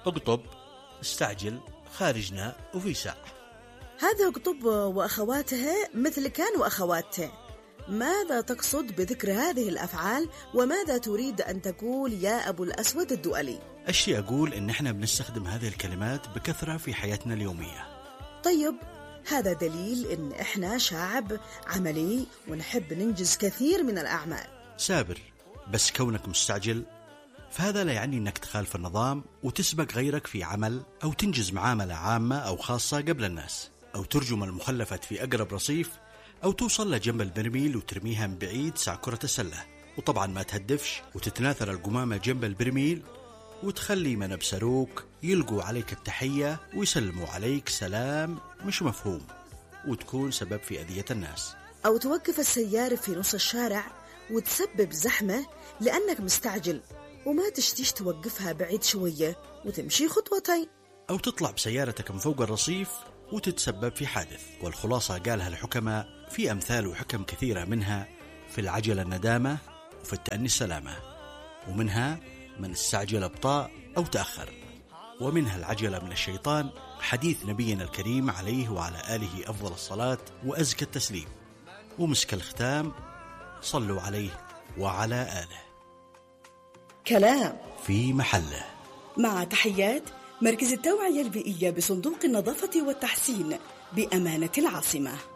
اقطب، استعجل، خارجنا، وفي ساعة. هذا اقطب وأخواتها مثل كان وأخواتها. ماذا تقصد بذكر هذه الأفعال، وماذا تريد أن تقول يا أبو الأسود الدؤلي؟ أشتي أقول إن إحنا بنستخدم هذه الكلمات بكثرة في حياتنا اليومية. طيب، هذا دليل إن إحنا شعب عملي ونحب ننجز كثير من الأعمال. سابر، بس كونك مستعجل فهذا لا يعني أنك تخالف النظام وتسبق غيرك في عمل، أو تنجز معاملة عامة أو خاصة قبل الناس، أو ترجم المخلفات في أقرب رصيف، أو توصل لجنب البرميل وترميها من بعيد ساع كرة السلة. وطبعا ما تهدفش وتتناثر القمامة جنب البرميل وتخلي من بسروك يلقوا عليك التحية ويسلموا عليك سلام مش مفهوم، وتكون سبب في أذية الناس. أو توقف السيارة في نص الشارع وتسبب زحمة لأنك مستعجل وما تشتيش توقفها بعيد شوية وتمشي خطوتين. أو تطلع بسيارتك من فوق الرصيف وتتسبب في حادث. والخلاصة قالها الحكماء في أمثال وحكم كثيرة، منها في العجلة الندامة، وفي التأني السلامة، ومنها من استعجل أبطأ أو تأخر، ومنها العجلة من الشيطان، حديث نبينا الكريم عليه وعلى آله أفضل الصلاة وأزكى التسليم. ومسك الختام، صلوا عليه وعلى آله. كلام في محله. مع تحيات مركز التوعية البيئية بصندوق النظافة والتحسين بأمانة العاصمة.